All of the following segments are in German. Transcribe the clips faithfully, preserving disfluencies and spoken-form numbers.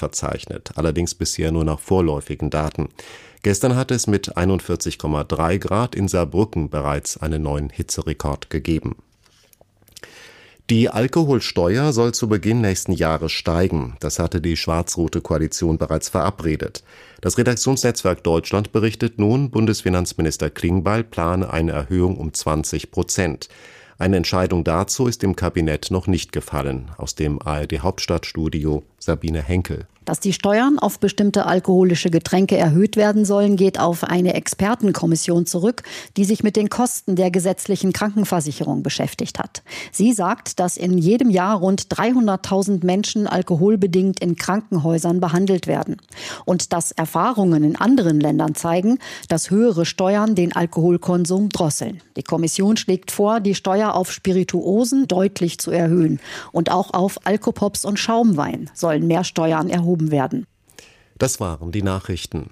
verzeichnet, allerdings bisher nur nach vorläufigen Daten. Gestern hat es mit einundvierzig Komma drei Grad in Saarbrücken bereits einen neuen Hitzerekord gegeben. Die Alkoholsteuer soll zu Beginn nächsten Jahres steigen. Das hatte die schwarz-rote Koalition bereits verabredet. Das Redaktionsnetzwerk Deutschland berichtet nun, Bundesfinanzminister Klingbeil plane eine Erhöhung um zwanzig Prozent. Eine Entscheidung dazu ist im Kabinett noch nicht gefallen. Aus dem A R D-Hauptstadtstudio Sabine Henkel. Dass die Steuern auf bestimmte alkoholische Getränke erhöht werden sollen, geht auf eine Expertenkommission zurück, die sich mit den Kosten der gesetzlichen Krankenversicherung beschäftigt hat. Sie sagt, dass in jedem Jahr rund dreihunderttausend Menschen alkoholbedingt in Krankenhäusern behandelt werden. Und dass Erfahrungen in anderen Ländern zeigen, dass höhere Steuern den Alkoholkonsum drosseln. Die Kommission schlägt vor, die Steuer auf Spirituosen deutlich zu erhöhen. Und auch auf Alkopops und Schaumwein sollen mehr Steuern erhoben werden. Das waren die Nachrichten.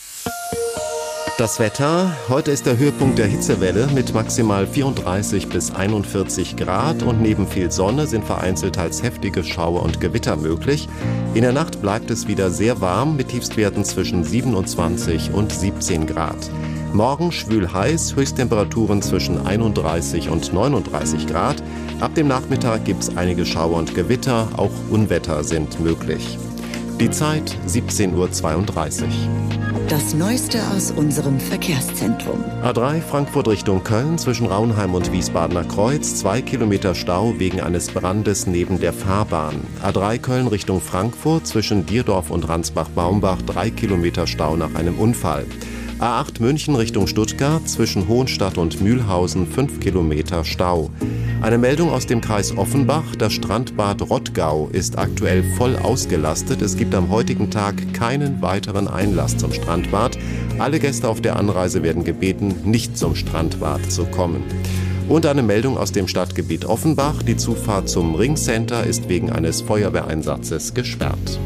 Das Wetter. Heute ist der Höhepunkt der Hitzewelle mit maximal vierunddreißig bis einundvierzig Grad und neben viel Sonne sind vereinzelt teils heftige Schauer und Gewitter möglich. In der Nacht bleibt es wieder sehr warm mit Tiefstwerten zwischen siebenundzwanzig und siebzehn Grad. Morgen schwül heiß, Höchsttemperaturen zwischen einunddreißig und neununddreißig Grad. Ab dem Nachmittag gibt es einige Schauer und Gewitter, auch Unwetter sind möglich. Die Zeit siebzehn Uhr zweiunddreißig. Das Neueste aus unserem Verkehrszentrum. A drei Frankfurt Richtung Köln zwischen Raunheim und Wiesbadener Kreuz. Zwei Kilometer Stau wegen eines Brandes neben der Fahrbahn. A drei Köln Richtung Frankfurt zwischen Dierdorf und Ransbach-Baumbach. Drei Kilometer Stau nach einem Unfall. A acht München Richtung Stuttgart zwischen Hohenstadt und Mühlhausen. Fünf Kilometer Stau. Eine Meldung aus dem Kreis Offenbach. Das Strandbad Rottgau ist aktuell voll ausgelastet. Es gibt am heutigen Tag keinen weiteren Einlass zum Strandbad. Alle Gäste auf der Anreise werden gebeten, nicht zum Strandbad zu kommen. Und eine Meldung aus dem Stadtgebiet Offenbach. Die Zufahrt zum Ringcenter ist wegen eines Feuerwehreinsatzes gesperrt.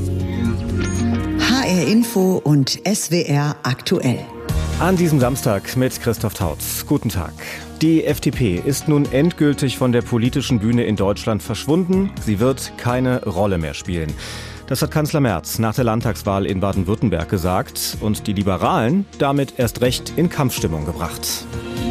H R Info und S W R aktuell. An diesem Samstag mit Christoph Tautz. Guten Tag. Die F D P ist nun endgültig von der politischen Bühne in Deutschland verschwunden. Sie wird keine Rolle mehr spielen. Das hat Kanzler Merz nach der Landtagswahl in Baden-Württemberg gesagt und die Liberalen damit erst recht in Kampfstimmung gebracht.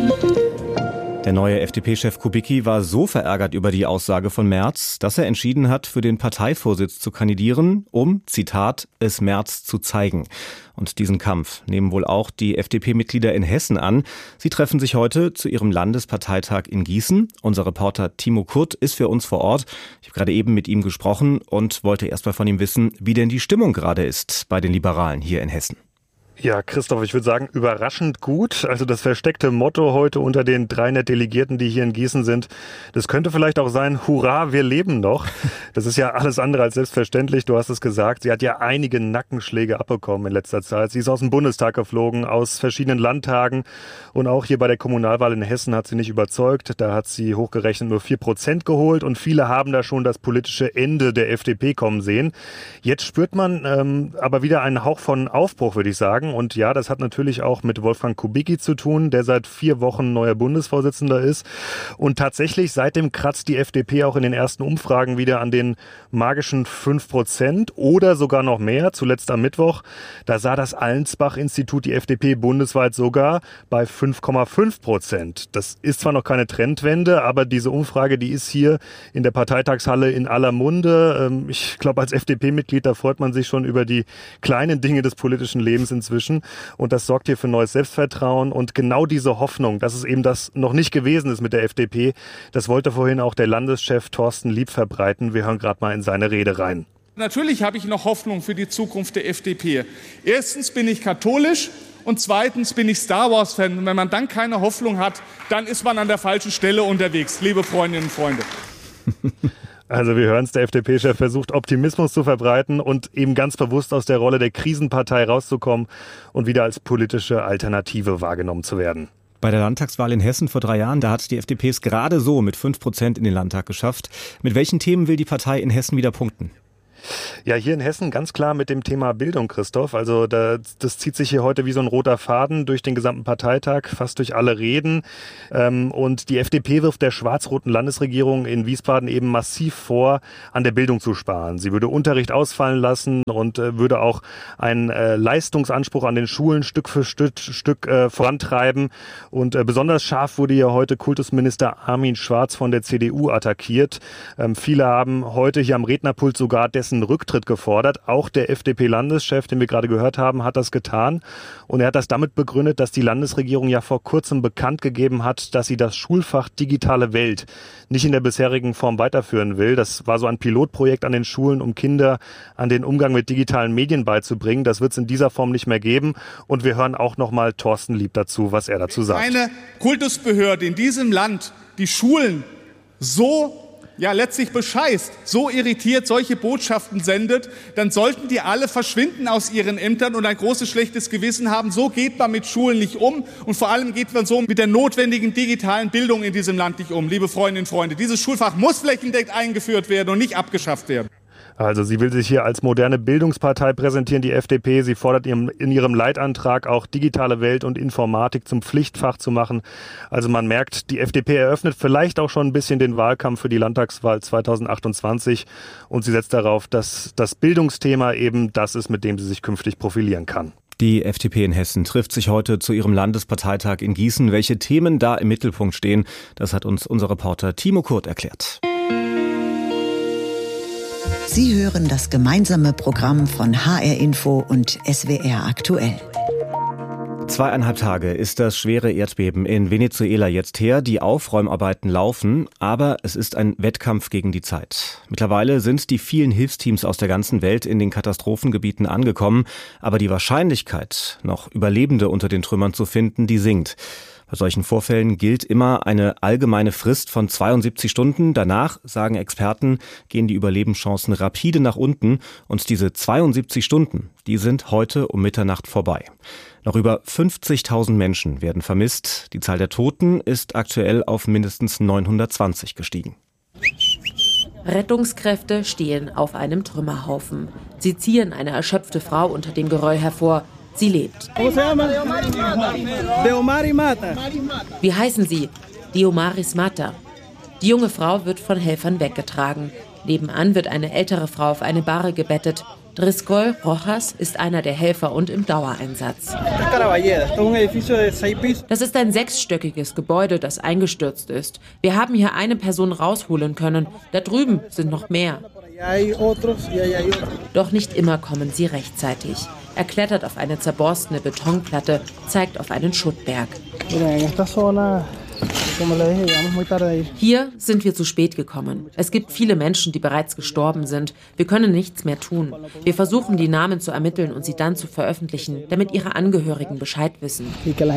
Der neue F D P-Chef Kubicki war so verärgert über die Aussage von Merz, dass er entschieden hat, für den Parteivorsitz zu kandidieren, um, Zitat, es Merz zu zeigen. Und diesen Kampf nehmen wohl auch die F D P-Mitglieder in Hessen an. Sie treffen sich heute zu ihrem Landesparteitag in Gießen. Unser Reporter Timo Kurt ist für uns vor Ort. Ich habe gerade eben mit ihm gesprochen und wollte erst mal von ihm wissen, wie denn die Stimmung gerade ist bei den Liberalen hier in Hessen. Ja, Christoph, ich würde sagen, überraschend gut. Also das versteckte Motto heute unter den dreihundert Delegierten, die hier in Gießen sind, das könnte vielleicht auch sein, Hurra, wir leben noch. Das ist ja alles andere als selbstverständlich. Du hast es gesagt, sie hat ja einige Nackenschläge abbekommen in letzter Zeit. Sie ist aus dem Bundestag geflogen, aus verschiedenen Landtagen und auch hier bei der Kommunalwahl in Hessen hat sie nicht überzeugt. Da hat sie hochgerechnet nur vier Prozent geholt und viele haben da schon das politische Ende der F D P kommen sehen. Jetzt spürt man ähm, aber wieder einen Hauch von Aufbruch, würde ich sagen. Und ja, das hat natürlich auch mit Wolfgang Kubicki zu tun, der seit vier Wochen neuer Bundesvorsitzender ist. Und tatsächlich seitdem kratzt die F D P auch in den ersten Umfragen wieder an den magischen fünf Prozent oder sogar noch mehr. Zuletzt am Mittwoch, da sah das Allensbach-Institut die F D P bundesweit sogar bei fünf Komma fünf Prozent. Das ist zwar noch keine Trendwende, aber diese Umfrage, die ist hier in der Parteitagshalle in aller Munde. Ich glaube, als F D P-Mitglied, da freut man sich schon über die kleinen Dinge des politischen Lebens inzwischen. Und das sorgt hier für neues Selbstvertrauen. Und genau diese Hoffnung, dass es eben das noch nicht gewesen ist mit der F D P, das wollte vorhin auch der Landeschef Thorsten Lieb verbreiten. Wir hören gerade mal in seine Rede rein. Natürlich habe ich noch Hoffnung für die Zukunft der F D P. Erstens bin ich katholisch und zweitens bin ich Star Wars-Fan. Und wenn man dann keine Hoffnung hat, dann ist man an der falschen Stelle unterwegs, liebe Freundinnen und Freunde. Also wir hören es, der F D P-Chef versucht Optimismus zu verbreiten und eben ganz bewusst aus der Rolle der Krisenpartei rauszukommen und wieder als politische Alternative wahrgenommen zu werden. Bei der Landtagswahl in Hessen vor drei Jahren, da hat die F D P es gerade so mit fünf Prozent in den Landtag geschafft. Mit welchen Themen will die Partei in Hessen wieder punkten? Ja, hier in Hessen ganz klar mit dem Thema Bildung, Christoph. Also das, das zieht sich hier heute wie so ein roter Faden durch den gesamten Parteitag, fast durch alle Reden. Ähm, und die F D P wirft der schwarz-roten Landesregierung in Wiesbaden eben massiv vor, an der Bildung zu sparen. Sie würde Unterricht ausfallen lassen und äh, würde auch einen äh, Leistungsanspruch an den Schulen Stück für Stück, Stück äh, vorantreiben. Und äh, besonders scharf wurde ja heute Kultusminister Armin Schwarz von der C D U attackiert. Ähm, viele haben heute hier am Rednerpult sogar dessen Rücktritt gefordert. Auch der F D P-Landeschef, den wir gerade gehört haben, hat das getan. Und er hat das damit begründet, dass die Landesregierung ja vor kurzem bekannt gegeben hat, dass sie das Schulfach Digitale Welt nicht in der bisherigen Form weiterführen will. Das war so ein Pilotprojekt an den Schulen, um Kinder an den Umgang mit digitalen Medien beizubringen. Das wird es in dieser Form nicht mehr geben. Und wir hören auch noch mal Thorsten Lieb dazu, was er dazu sagt. Eine Kultusbehörde in diesem Land die Schulen so ja letztlich bescheißt, so irritiert solche Botschaften sendet, dann sollten die alle verschwinden aus ihren Ämtern und ein großes schlechtes Gewissen haben. So geht man mit Schulen nicht um und vor allem geht man so mit der notwendigen digitalen Bildung in diesem Land nicht um. Liebe Freundinnen und Freunde, dieses Schulfach muss flächendeckend eingeführt werden und nicht abgeschafft werden. Also sie will sich hier als moderne Bildungspartei präsentieren, die F D P. Sie fordert in ihrem Leitantrag auch digitale Welt und Informatik zum Pflichtfach zu machen. Also man merkt, die F D P eröffnet vielleicht auch schon ein bisschen den Wahlkampf für die Landtagswahl zweitausendachtundzwanzig und sie setzt darauf, dass das Bildungsthema eben das ist, mit dem sie sich künftig profilieren kann. Die F D P in Hessen trifft sich heute zu ihrem Landesparteitag in Gießen. Welche Themen da im Mittelpunkt stehen, das hat uns unser Reporter Timo Kurt erklärt. Sie hören das gemeinsame Programm von H R Info und S W R aktuell. Zweieinhalb Tage ist das schwere Erdbeben in Venezuela jetzt her. Die Aufräumarbeiten laufen, aber es ist ein Wettkampf gegen die Zeit. Mittlerweile sind die vielen Hilfsteams aus der ganzen Welt in den Katastrophengebieten angekommen, aber die Wahrscheinlichkeit, noch Überlebende unter den Trümmern zu finden, die sinkt. Bei solchen Vorfällen gilt immer eine allgemeine Frist von zweiundsiebzig Stunden. Danach, sagen Experten, gehen die Überlebenschancen rapide nach unten. Und diese zweiundsiebzig Stunden, die sind heute um Mitternacht vorbei. Noch über fünfzigtausend Menschen werden vermisst. Die Zahl der Toten ist aktuell auf mindestens neunhundertzwanzig gestiegen. Rettungskräfte stehen auf einem Trümmerhaufen. Sie ziehen eine erschöpfte Frau unter dem Geröll hervor. Sie lebt. Wie heißen Sie? Diomaris Mata. Die junge Frau wird von Helfern weggetragen. Nebenan wird eine ältere Frau auf eine Bahre gebettet. Driscoll Rojas ist einer der Helfer und im Dauereinsatz. Das ist ein sechsstöckiges Gebäude, das eingestürzt ist. Wir haben hier eine Person rausholen können. Da drüben sind noch mehr. Doch nicht immer kommen sie rechtzeitig. Er klettert auf eine zerborstene Betonplatte, zeigt auf einen Schuttberg. Hier sind wir zu spät gekommen. Es gibt viele Menschen, die bereits gestorben sind. Wir können nichts mehr tun. Wir versuchen, die Namen zu ermitteln und sie dann zu veröffentlichen, damit ihre Angehörigen Bescheid wissen.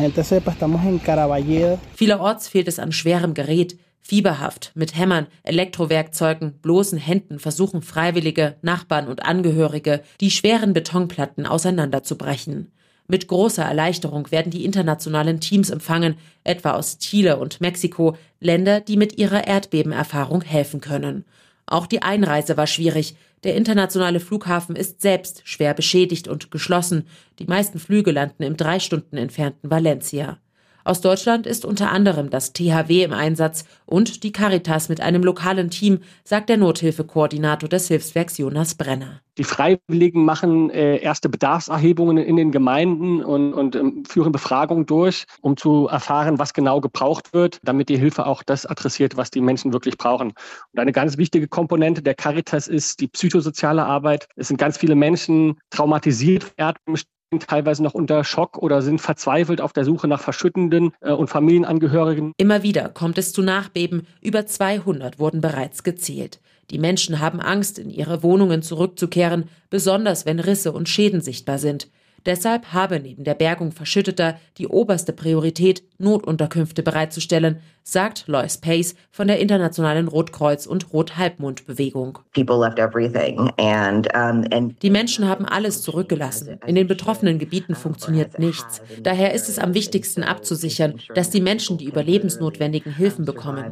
Vielerorts fehlt es an schwerem Gerät. Fieberhaft, mit Hämmern, Elektrowerkzeugen, bloßen Händen versuchen Freiwillige, Nachbarn und Angehörige, die schweren Betonplatten auseinanderzubrechen. Mit großer Erleichterung werden die internationalen Teams empfangen, etwa aus Chile und Mexiko, Länder, die mit ihrer Erdbebenerfahrung helfen können. Auch die Einreise war schwierig. Der internationale Flughafen ist selbst schwer beschädigt und geschlossen. Die meisten Flüge landen im drei Stunden entfernten Valencia. Aus Deutschland ist unter anderem das T H W im Einsatz und die Caritas mit einem lokalen Team, sagt der Nothilfekoordinator des Hilfswerks Jonas Brenner. Die Freiwilligen machen äh, erste Bedarfserhebungen in den Gemeinden und, und ähm, führen Befragungen durch, um zu erfahren, was genau gebraucht wird, damit die Hilfe auch das adressiert, was die Menschen wirklich brauchen. Und eine ganz wichtige Komponente der Caritas ist die psychosoziale Arbeit. Es sind ganz viele Menschen traumatisiert, teilweise noch unter Schock oder sind verzweifelt auf der Suche nach Verschüttenden äh, und Familienangehörigen. Immer wieder kommt es zu Nachbeben. Über zweihundert wurden bereits gezählt. Die Menschen haben Angst, in ihre Wohnungen zurückzukehren, besonders wenn Risse und Schäden sichtbar sind. Deshalb habe neben der Bergung Verschütteter die oberste Priorität Notunterkünfte bereitzustellen, sagt Lois Pace von der Internationalen Rotkreuz- und Rothalbmond-Bewegung. Die Menschen haben alles zurückgelassen. In den betroffenen Gebieten funktioniert nichts. Daher ist es am wichtigsten abzusichern, dass die Menschen die überlebensnotwendigen Hilfen bekommen.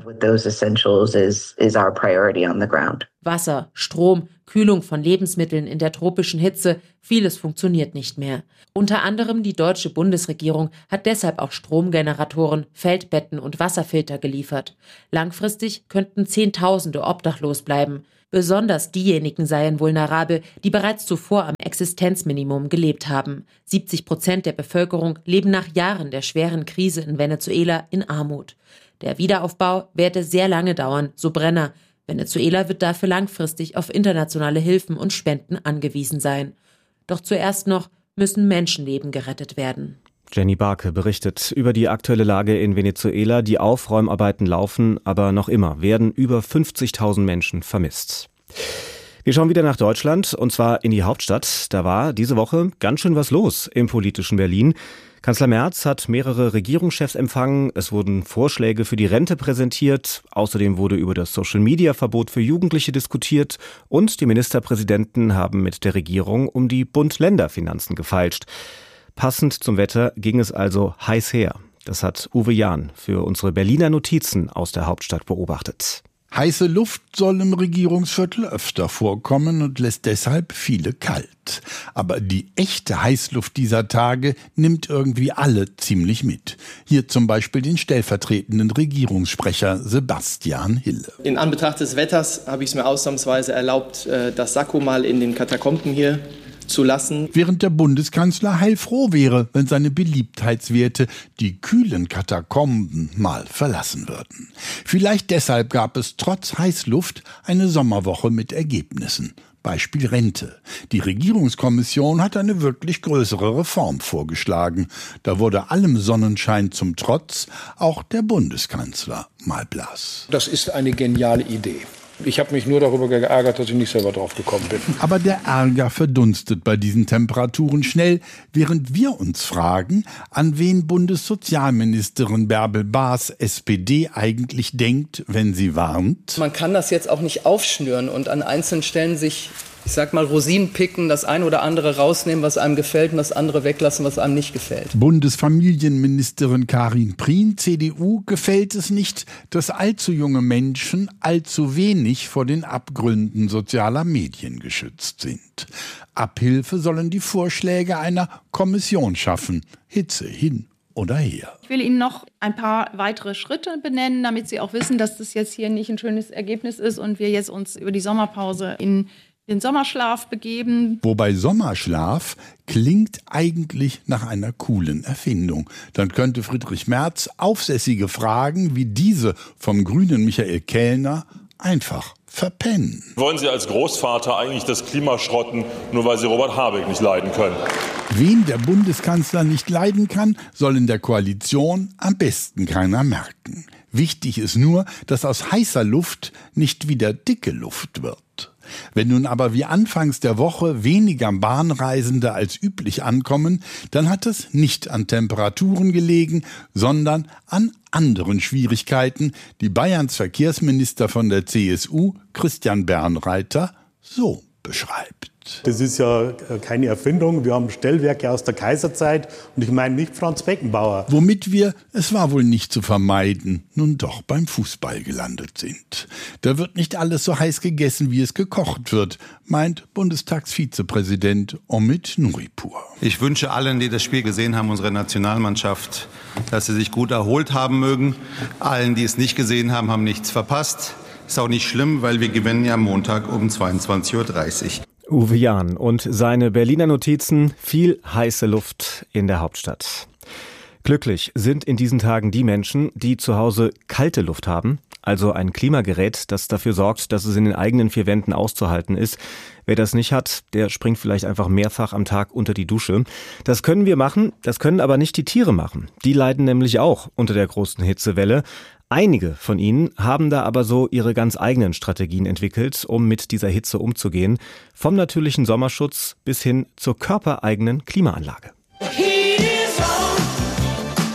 Wasser, Strom, Kühlung von Lebensmitteln in der tropischen Hitze, vieles funktioniert nicht mehr. Unter anderem die deutsche Bundesregierung hat deshalb auch Stromgeneratoren, Feldbetten und Wasserfilter geliefert. Langfristig könnten Zehntausende obdachlos bleiben. Besonders diejenigen seien vulnerabel, die bereits zuvor am Existenzminimum gelebt haben. siebzig Prozent der Bevölkerung leben nach Jahren der schweren Krise in Venezuela in Armut. Der Wiederaufbau werde sehr lange dauern, so Brenner. Venezuela wird dafür langfristig auf internationale Hilfen und Spenden angewiesen sein. Doch zuerst noch müssen Menschenleben gerettet werden. Jenny Barke berichtet über die aktuelle Lage in Venezuela. Die Aufräumarbeiten laufen, aber noch immer werden über fünfzigtausend Menschen vermisst. Wir schauen wieder nach Deutschland, und zwar in die Hauptstadt. Da war diese Woche ganz schön was los im politischen Berlin. Kanzler Merz hat mehrere Regierungschefs empfangen. Es wurden Vorschläge für die Rente präsentiert. Außerdem wurde über das Social-Media-Verbot für Jugendliche diskutiert. Und die Ministerpräsidenten haben mit der Regierung um die Bund-Länder-Finanzen gefeilscht. Passend zum Wetter ging es also heiß her. Das hat Uwe Jahn für unsere Berliner Notizen aus der Hauptstadt beobachtet. Heiße Luft soll im Regierungsviertel öfter vorkommen und lässt deshalb viele kalt. Aber die echte Heißluft dieser Tage nimmt irgendwie alle ziemlich mit. Hier zum Beispiel den stellvertretenden Regierungssprecher Sebastian Hille. In Anbetracht des Wetters habe ich es mir ausnahmsweise erlaubt, das Sakko mal in den Katakomben hier zu lassen. Während der Bundeskanzler heilfroh wäre, wenn seine Beliebtheitswerte die kühlen Katakomben mal verlassen würden. Vielleicht deshalb gab es trotz Heißluft eine Sommerwoche mit Ergebnissen. Beispiel Rente. Die Regierungskommission hat eine wirklich größere Reform vorgeschlagen. Da wurde allem Sonnenschein zum Trotz auch der Bundeskanzler mal blass. Das ist eine geniale Idee. Ich habe mich nur darüber geärgert, dass ich nicht selber drauf gekommen bin. Aber der Ärger verdunstet bei diesen Temperaturen schnell, während wir uns fragen, an wen Bundessozialministerin Bärbel Baas S P D eigentlich denkt, wenn sie warnt. Man kann das jetzt auch nicht aufschnüren und an einzelnen Stellen sich, ich sag mal, Rosinen picken, das eine oder andere rausnehmen, was einem gefällt, und das andere weglassen, was einem nicht gefällt. Bundesfamilienministerin Karin Prien, C D U, gefällt es nicht, dass allzu junge Menschen allzu wenig vor den Abgründen sozialer Medien geschützt sind. Abhilfe sollen die Vorschläge einer Kommission schaffen. Hitze hin oder her. Ich will Ihnen noch ein paar weitere Schritte benennen, damit Sie auch wissen, dass das jetzt hier nicht ein schönes Ergebnis ist und wir jetzt uns über die Sommerpause in den Sommerschlaf begeben. Wobei Sommerschlaf klingt eigentlich nach einer coolen Erfindung. Dann könnte Friedrich Merz Aufsässige fragen, wie diese vom grünen Michael Kellner, einfach verpennen. Wollen Sie als Großvater eigentlich das Klima schrotten, nur weil Sie Robert Habeck nicht leiden können? Wen der Bundeskanzler nicht leiden kann, soll in der Koalition am besten keiner merken. Wichtig ist nur, dass aus heißer Luft nicht wieder dicke Luft wird. Wenn nun aber wie anfangs der Woche weniger Bahnreisende als üblich ankommen, dann hat es nicht an Temperaturen gelegen, sondern an anderen Schwierigkeiten, die Bayerns Verkehrsminister von der C S U, Christian Bernreiter, so beschreibt. Das ist ja keine Erfindung. Wir haben Stellwerke aus der Kaiserzeit und ich meine nicht Franz Beckenbauer. Womit wir, es war wohl nicht zu vermeiden, nun doch beim Fußball gelandet sind. Da wird nicht alles so heiß gegessen, wie es gekocht wird, meint Bundestagsvizepräsident Omid Nuripur. Ich wünsche allen, die das Spiel gesehen haben, unserer Nationalmannschaft, dass sie sich gut erholt haben mögen. Allen, die es nicht gesehen haben, haben nichts verpasst. Ist auch nicht schlimm, weil wir gewinnen ja Montag um zweiundzwanzig Uhr dreißig. Uwe Jahn und seine Berliner Notizen, viel heiße Luft in der Hauptstadt. Glücklich sind in diesen Tagen die Menschen, die zu Hause kalte Luft haben, also ein Klimagerät, das dafür sorgt, dass es in den eigenen vier Wänden auszuhalten ist. Wer das nicht hat, der springt vielleicht einfach mehrfach am Tag unter die Dusche. Das können wir machen, das können aber nicht die Tiere machen. Die leiden nämlich auch unter der großen Hitzewelle. Einige von ihnen haben da aber so ihre ganz eigenen Strategien entwickelt, um mit dieser Hitze umzugehen. Vom natürlichen Sommerschutz bis hin zur körpereigenen Klimaanlage.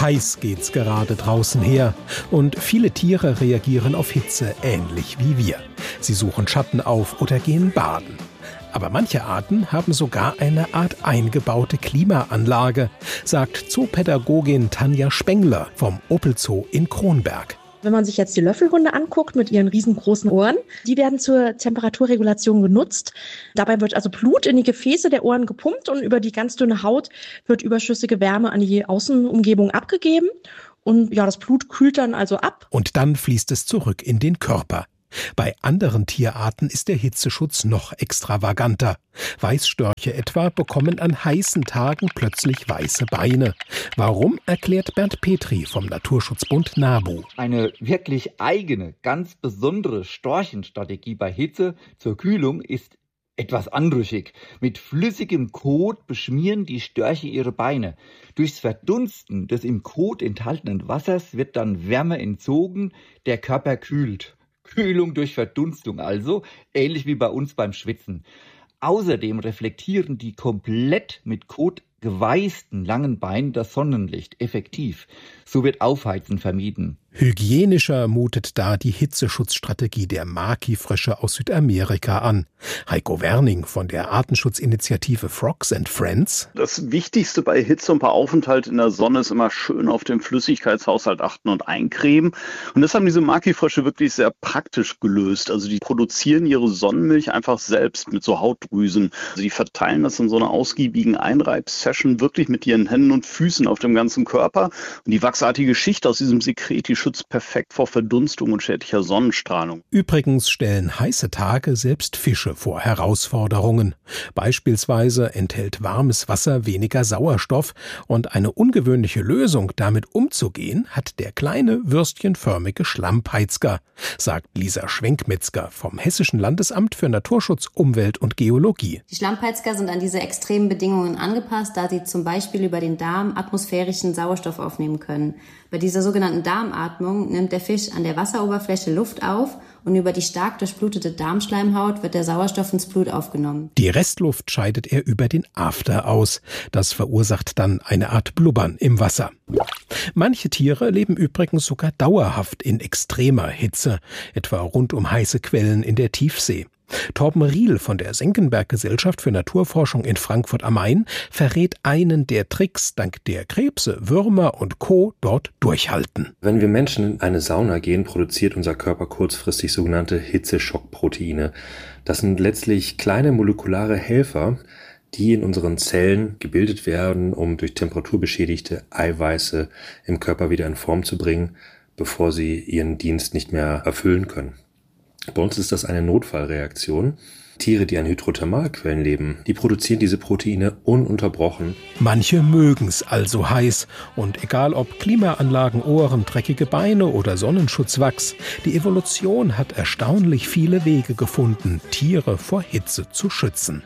Heiß geht's gerade draußen her und viele Tiere reagieren auf Hitze ähnlich wie wir. Sie suchen Schatten auf oder gehen baden. Aber manche Arten haben sogar eine Art eingebaute Klimaanlage, sagt Zoopädagogin Tanja Spengler vom Opel Zoo in Kronberg. Wenn man sich jetzt die Löffelhunde anguckt mit ihren riesengroßen Ohren, die werden zur Temperaturregulation genutzt. Dabei wird also Blut in die Gefäße der Ohren gepumpt und über die ganz dünne Haut wird überschüssige Wärme an die Außenumgebung abgegeben. Und ja, das Blut kühlt dann also ab. Und dann fließt es zurück in den Körper. Bei anderen Tierarten ist der Hitzeschutz noch extravaganter. Weißstörche etwa bekommen an heißen Tagen plötzlich weiße Beine. Warum, erklärt Bernd Petri vom Naturschutzbund NABU. Eine wirklich eigene, ganz besondere Storchenstrategie bei Hitze zur Kühlung ist etwas anrüchig. Mit flüssigem Kot beschmieren die Störche ihre Beine. Durchs Verdunsten des im Kot enthaltenen Wassers wird dann Wärme entzogen, der Körper kühlt. Kühlung durch Verdunstung also, ähnlich wie bei uns beim Schwitzen. Außerdem reflektieren die komplett mit Kot geweißten langen Beinen das Sonnenlicht effektiv. So wird Aufheizen vermieden. Hygienischer mutet da die Hitzeschutzstrategie der Maki-Frösche aus Südamerika an. Heiko Werning von der Artenschutzinitiative Frogs and Friends. Das Wichtigste bei Hitze und bei Aufenthalt in der Sonne ist immer schön auf den Flüssigkeitshaushalt achten und eincremen. Und das haben diese Maki-Frösche wirklich sehr praktisch gelöst. Also die produzieren ihre Sonnenmilch einfach selbst mit so Hautdrüsen. Also die verteilen das in so einer ausgiebigen Einreibsession wirklich mit ihren Händen und Füßen auf dem ganzen Körper. Und die wachsartige Schicht aus diesem Sekret, die schützt perfekt vor Verdunstung und schädlicher Sonnenstrahlung. Übrigens stellen heiße Tage selbst Fische vor Herausforderungen. Beispielsweise enthält warmes Wasser weniger Sauerstoff und eine ungewöhnliche Lösung, damit umzugehen, hat der kleine würstchenförmige Schlammpeitzger, sagt Lisa Schwenkmetzger vom Hessischen Landesamt für Naturschutz, Umwelt und Geologie. Die Schlammpeitzger sind an diese extremen Bedingungen angepasst, da sie zum Beispiel über den Darm atmosphärischen Sauerstoff aufnehmen können. Bei dieser sogenannten Darmatmung nimmt der Fisch an der Wasseroberfläche Luft auf und über die stark durchblutete Darmschleimhaut wird der Sauerstoff ins Blut aufgenommen. Die Restluft scheidet er über den After aus. Das verursacht dann eine Art Blubbern im Wasser. Manche Tiere leben übrigens sogar dauerhaft in extremer Hitze, etwa rund um heiße Quellen in der Tiefsee. Torben Riel von der Senckenberg-Gesellschaft für Naturforschung in Frankfurt am Main verrät einen der Tricks, dank der Krebse, Würmer und Co. dort durchhalten. Wenn wir Menschen in eine Sauna gehen, produziert unser Körper kurzfristig sogenannte Hitzeschockproteine. Das sind letztlich kleine molekulare Helfer, die in unseren Zellen gebildet werden, um durch temperaturbeschädigte Eiweiße im Körper wieder in Form zu bringen, bevor sie ihren Dienst nicht mehr erfüllen können. Bei uns ist das eine Notfallreaktion. Tiere, die an Hydrothermalquellen leben, die produzieren diese Proteine ununterbrochen. Manche mögen's also heiß. Und egal ob Klimaanlagen, Ohren, dreckige Beine oder Sonnenschutzwachs, die Evolution hat erstaunlich viele Wege gefunden, Tiere vor Hitze zu schützen.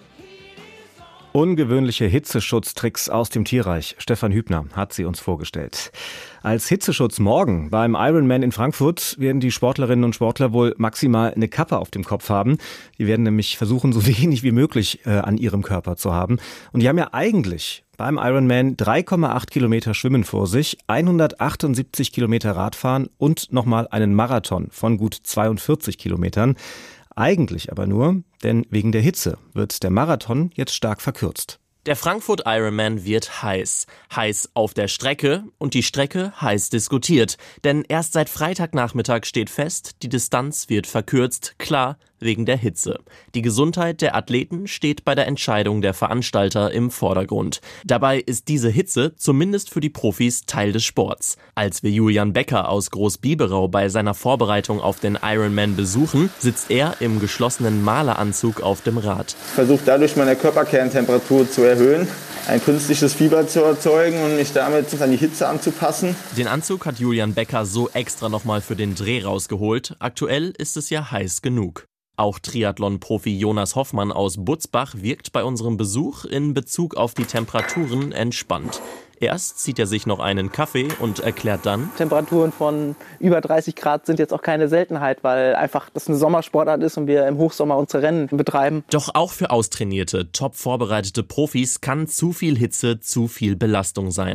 Ungewöhnliche Hitzeschutztricks aus dem Tierreich. Stefan Hübner hat sie uns vorgestellt. Als Hitzeschutz morgen beim Ironman in Frankfurt werden die Sportlerinnen und Sportler wohl maximal eine Kappe auf dem Kopf haben. Die werden nämlich versuchen, so wenig wie möglich äh, an ihrem Körper zu haben. Und die haben ja eigentlich beim Ironman drei Komma acht Kilometer Schwimmen vor sich, hundertachtundsiebzig Kilometer Radfahren und nochmal einen Marathon von gut zweiundvierzig Kilometern. Eigentlich aber nur, denn wegen der Hitze wird der Marathon jetzt stark verkürzt. Der Frankfurt Ironman wird heiß. Heiß auf der Strecke und die Strecke heiß diskutiert. Denn erst seit Freitagnachmittag steht fest, die Distanz wird verkürzt, klar, wegen der Hitze. Die Gesundheit der Athleten steht bei der Entscheidung der Veranstalter im Vordergrund. Dabei ist diese Hitze zumindest für die Profis Teil des Sports. Als wir Julian Becker aus Großbiberau bei seiner Vorbereitung auf den Ironman besuchen, sitzt er im geschlossenen Maleranzug auf dem Rad. Ich versuche dadurch meine Körperkerntemperatur zu erhöhen, ein künstliches Fieber zu erzeugen und mich damit an die Hitze anzupassen. Den Anzug hat Julian Becker so extra nochmal für den Dreh rausgeholt. Aktuell ist es ja heiß genug. Auch Triathlon-Profi Jonas Hoffmann aus Butzbach wirkt bei unserem Besuch in Bezug auf die Temperaturen entspannt. Erst zieht er sich noch einen Kaffee und erklärt dann: Temperaturen von über dreißig Grad sind jetzt auch keine Seltenheit, weil einfach das eine Sommersportart ist und wir im Hochsommer unsere Rennen betreiben. Doch auch für austrainierte, top vorbereitete Profis kann zu viel Hitze zu viel Belastung sein.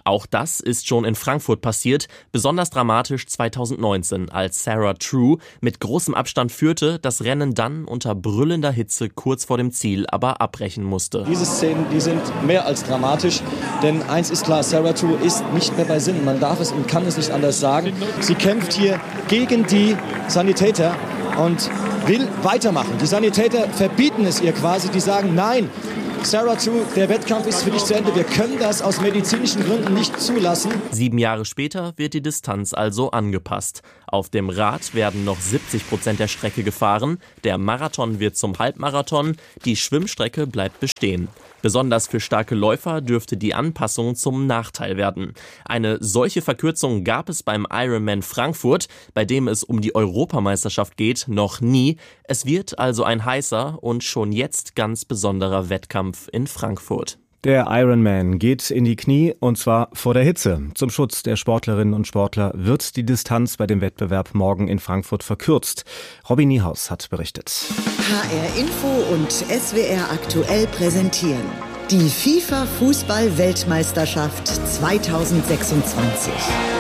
Auch das ist schon in Frankfurt passiert, besonders dramatisch zweitausendneunzehn, als Sarah True mit großem Abstand führte, das Rennen dann unter brüllender Hitze kurz vor dem Ziel aber abbrechen musste. Diese Szenen, die sind mehr als dramatisch, denn eins ist klar, Sarah True ist nicht mehr bei Sinnen. Man darf es und kann es nicht anders sagen. Sie kämpft hier gegen die Sanitäter und will weitermachen. Die Sanitäter verbieten es ihr quasi, die sagen, nein, Sarah True, der Wettkampf ist für dich zu Ende. Wir können das aus medizinischen Gründen nicht zulassen. Sieben Jahre später wird die Distanz also angepasst. Auf dem Rad werden noch siebzig Prozent der Strecke gefahren. Der Marathon wird zum Halbmarathon. Die Schwimmstrecke bleibt bestehen. Besonders für starke Läufer dürfte die Anpassung zum Nachteil werden. Eine solche Verkürzung gab es beim Ironman Frankfurt, bei dem es um die Europameisterschaft geht, noch nie. Es wird also ein heißer und schon jetzt ganz besonderer Wettkampf in Frankfurt. Der Ironman geht in die Knie, und zwar vor der Hitze. Zum Schutz der Sportlerinnen und Sportler wird die Distanz bei dem Wettbewerb morgen in Frankfurt verkürzt. Robin Niehaus hat berichtet. H R Info und S W R aktuell präsentieren die FIFA-Fußball-Weltmeisterschaft zweitausendsechsundzwanzig.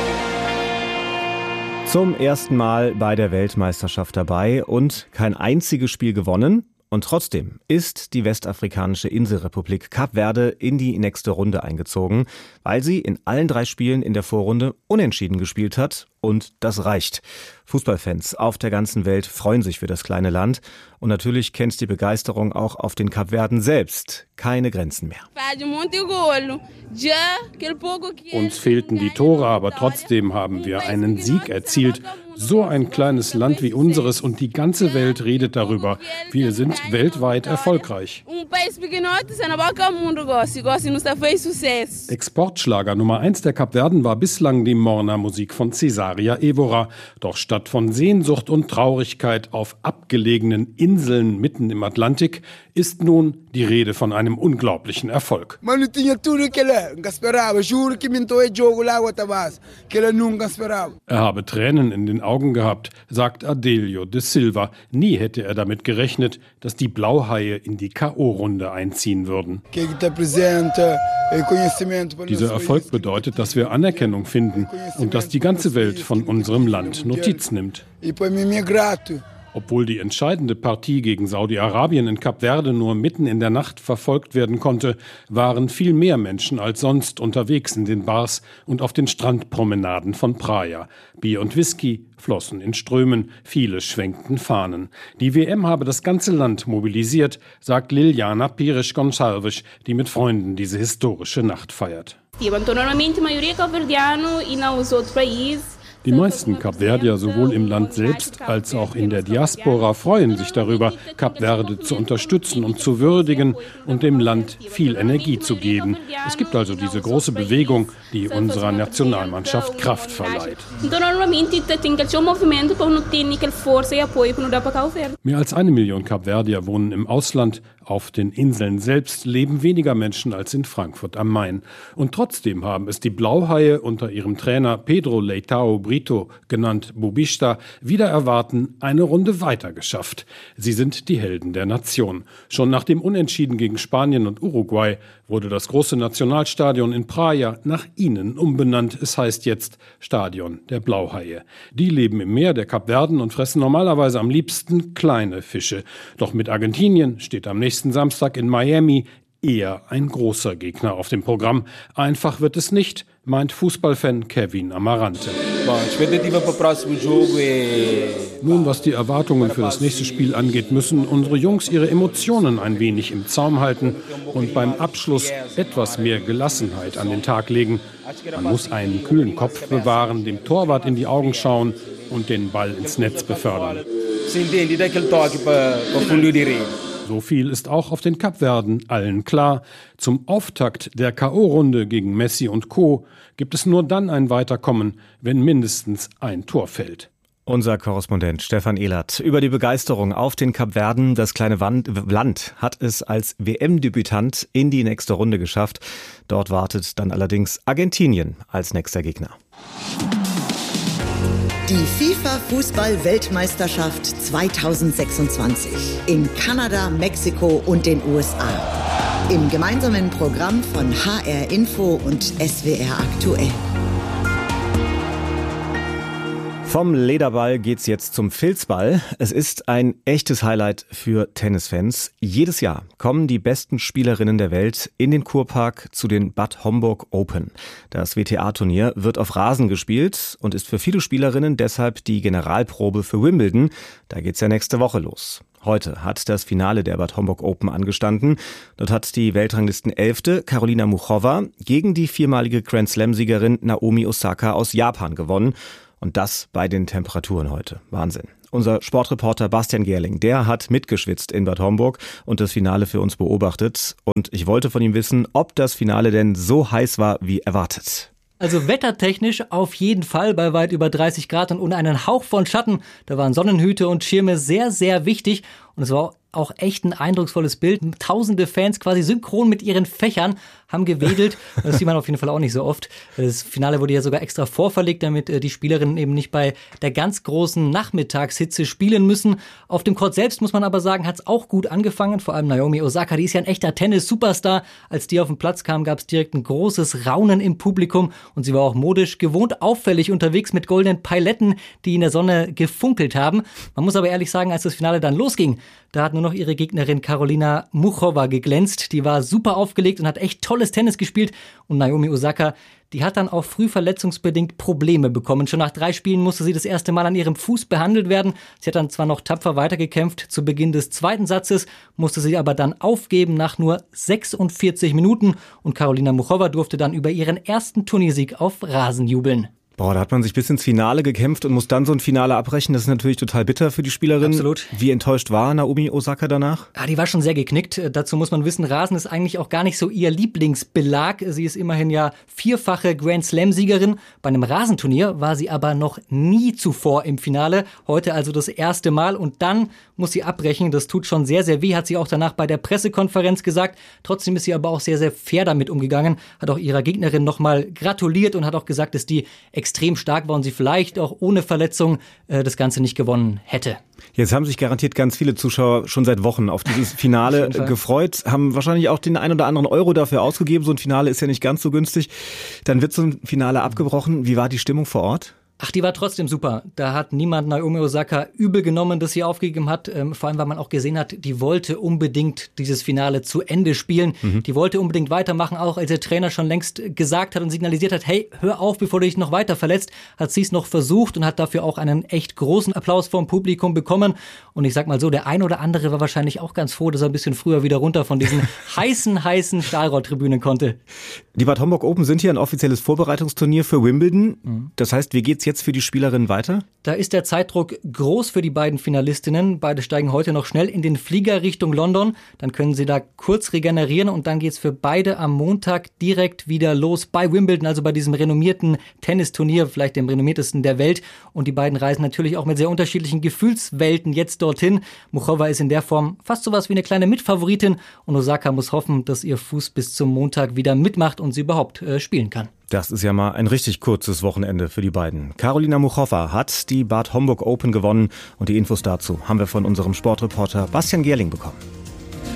Zum ersten Mal bei der Weltmeisterschaft dabei und kein einziges Spiel gewonnen. Und trotzdem ist die westafrikanische Inselrepublik Kap Verde in die nächste Runde eingezogen, weil sie in allen drei Spielen in der Vorrunde unentschieden gespielt hat. Und das reicht. Fußballfans auf der ganzen Welt freuen sich für das kleine Land. Und natürlich kennt die Begeisterung auch auf den Kapverden selbst keine Grenzen mehr. Uns fehlten die Tore, aber trotzdem haben wir einen Sieg erzielt. So ein kleines Land wie unseres und die ganze Welt redet darüber. Wir sind weltweit erfolgreich. Exportschlager Nummer eins der Kapverden war bislang die Morna-Musik von Cesaria Evora. Doch statt von Sehnsucht und Traurigkeit auf abgelegenen Inseln mitten im Atlantik ist nun die Rede von einem unglaublichen Erfolg. Er habe Tränen in den Augen gehabt, sagt Adelio de Silva. Nie hätte er damit gerechnet, dass die Blauhaie in die K O-Runde einziehen würden. Dieser Erfolg bedeutet, dass wir Anerkennung finden und dass die ganze Welt von unserem Land Notiz nimmt. Obwohl die entscheidende Partie gegen Saudi-Arabien in Kap Verde nur mitten in der Nacht verfolgt werden konnte, waren viel mehr Menschen als sonst unterwegs in den Bars und auf den Strandpromenaden von Praia. Bier und Whisky flossen in Strömen, viele schwenkten Fahnen. Die W M habe das ganze Land mobilisiert, sagt Liliana Pires Gonçalves, die mit Freunden diese historische Nacht feiert. Die meisten Kapverdier sowohl im Land selbst als auch in der Diaspora freuen sich darüber, Kap Verde zu unterstützen und zu würdigen und dem Land viel Energie zu geben. Es gibt also diese große Bewegung, die unserer Nationalmannschaft Kraft verleiht. Mehr als eine Million Kapverdier wohnen im Ausland. Auf den Inseln selbst leben weniger Menschen als in Frankfurt am Main. Und trotzdem haben es die Blauhaie unter ihrem Trainer Pedro Leitao Brito, genannt Bubista, wider Erwarten eine Runde weiter geschafft. Sie sind die Helden der Nation. Schon nach dem Unentschieden gegen Spanien und Uruguay wurde das große Nationalstadion in Praia nach ihnen umbenannt. Es heißt jetzt Stadion der Blauhaie. Die leben im Meer der Kapverden und fressen normalerweise am liebsten kleine Fische. Doch mit Argentinien steht am nächsten Samstag in Miami eher ein großer Gegner auf dem Programm. Einfach wird es nicht, meint Fußballfan Kevin Amarante. Nun, was die Erwartungen für das nächste Spiel angeht, müssen unsere Jungs ihre Emotionen ein wenig im Zaum halten und beim Abschluss etwas mehr Gelassenheit an den Tag legen. Man muss einen kühlen Kopf bewahren, dem Torwart in die Augen schauen und den Ball ins Netz befördern. So viel ist auch auf den Kapverden allen klar. Zum Auftakt der K O-Runde gegen Messi und Co. gibt es nur dann ein Weiterkommen, wenn mindestens ein Tor fällt. Unser Korrespondent Stefan Ehlert über die Begeisterung auf den Kapverden. Das kleine Land hat es als W M-Debütant in die nächste Runde geschafft. Dort wartet dann allerdings Argentinien als nächster Gegner. Die FIFA-Fußball-Weltmeisterschaft zweitausendsechsundzwanzig in Kanada, Mexiko und den U S A. Im gemeinsamen Programm von H R Info und S W R aktuell. Vom Lederball geht's jetzt zum Filzball. Es ist ein echtes Highlight für Tennisfans. Jedes Jahr kommen die besten Spielerinnen der Welt in den Kurpark zu den Bad Homburg Open. Das W T A-Turnier wird auf Rasen gespielt und ist für viele Spielerinnen deshalb die Generalprobe für Wimbledon. Da geht's ja nächste Woche los. Heute hat das Finale der Bad Homburg Open angestanden. Dort hat die Weltranglisten-Elfte Karolina Muchova gegen die viermalige Grand-Slam-Siegerin Naomi Osaka aus Japan gewonnen. Und das bei den Temperaturen heute. Wahnsinn. Unser Sportreporter Bastian Gerling, der hat mitgeschwitzt in Bad Homburg und das Finale für uns beobachtet. Und ich wollte von ihm wissen, ob das Finale denn so heiß war wie erwartet. Also wettertechnisch auf jeden Fall bei weit über dreißig Grad und ohne einen Hauch von Schatten. Da waren Sonnenhüte und Schirme sehr, sehr wichtig. Und es war auch echt ein eindrucksvolles Bild. Tausende Fans quasi synchron mit ihren Fächern haben gewedelt. Das sieht man auf jeden Fall auch nicht so oft. Das Finale wurde ja sogar extra vorverlegt, damit die Spielerinnen eben nicht bei der ganz großen Nachmittagshitze spielen müssen. Auf dem Court selbst, muss man aber sagen, hat es auch gut angefangen. Vor allem Naomi Osaka, die ist ja ein echter Tennis-Superstar. Als die auf den Platz kam, gab es direkt ein großes Raunen im Publikum. Und sie war auch modisch gewohnt auffällig unterwegs mit goldenen Pailetten, die in der Sonne gefunkelt haben. Man muss aber ehrlich sagen, als das Finale dann losging, da hat nur noch ihre Gegnerin Karolina Muchova geglänzt. Die war super aufgelegt und hat echt tolles Tennis gespielt. Und Naomi Osaka, die hat dann auch früh verletzungsbedingt Probleme bekommen. Schon nach drei Spielen musste sie das erste Mal an ihrem Fuß behandelt werden. Sie hat dann zwar noch tapfer weitergekämpft. Zu Beginn des zweiten Satzes musste sie aber dann aufgeben nach nur sechsundvierzig Minuten. Und Karolina Muchova durfte dann über ihren ersten Turniersieg auf Rasen jubeln. Boah, da hat man sich bis ins Finale gekämpft und muss dann so ein Finale abbrechen. Das ist natürlich total bitter für die Spielerin. Absolut. Wie enttäuscht war Naomi Osaka danach? Ja, die war schon sehr geknickt. Dazu muss man wissen, Rasen ist eigentlich auch gar nicht so ihr Lieblingsbelag. Sie ist immerhin ja vierfache Grand-Slam-Siegerin. Bei einem Rasenturnier war sie aber noch nie zuvor im Finale. Heute also das erste Mal und dann muss sie abbrechen. Das tut schon sehr, sehr weh, hat sie auch danach bei der Pressekonferenz gesagt. Trotzdem ist sie aber auch sehr, sehr fair damit umgegangen. Hat auch ihrer Gegnerin nochmal gratuliert und hat auch gesagt, dass die extrem stark war und sie vielleicht auch ohne Verletzung äh, das Ganze nicht gewonnen hätte. Jetzt haben sich garantiert ganz viele Zuschauer schon seit Wochen auf dieses Finale gefreut, haben wahrscheinlich auch den ein oder anderen Euro dafür ausgegeben. So ein Finale ist ja nicht ganz so günstig. Dann wird so ein Finale abgebrochen. Wie war die Stimmung vor Ort? Ach, die war trotzdem super. Da hat niemand Naomi Osaka übel genommen, dass sie aufgegeben hat. Ähm, vor allem, weil man auch gesehen hat, die wollte unbedingt dieses Finale zu Ende spielen. Mhm. Die wollte unbedingt weitermachen, auch als der Trainer schon längst gesagt hat und signalisiert hat, hey, hör auf, bevor du dich noch weiter verletzt. Hat sie es noch versucht und hat dafür auch einen echt großen Applaus vom Publikum bekommen. Und ich sag mal so, der ein oder andere war wahrscheinlich auch ganz froh, dass er ein bisschen früher wieder runter von diesen heißen, heißen Stahlrohrtribünen konnte. Die Bad Homburg Open sind hier ein offizielles Vorbereitungsturnier für Wimbledon. Mhm. Das heißt, wie geht's jetzt für die Spielerinnen weiter? Da ist der Zeitdruck groß für die beiden Finalistinnen. Beide steigen heute noch schnell in den Flieger Richtung London. Dann können sie da kurz regenerieren und dann geht's für beide am Montag direkt wieder los bei Wimbledon, also bei diesem renommierten Tennisturnier, vielleicht dem renommiertesten der Welt. Und die beiden reisen natürlich auch mit sehr unterschiedlichen Gefühlswelten jetzt dorthin. Muchova ist in der Form fast sowas wie eine kleine Mitfavoritin und Osaka muss hoffen, dass ihr Fuß bis zum Montag wieder mitmacht und sie überhaupt äh, spielen kann. Das ist ja mal ein richtig kurzes Wochenende für die beiden. Karolina Muchova hat die Bad Homburg Open gewonnen und die Infos dazu haben wir von unserem Sportreporter Bastian Gerling bekommen.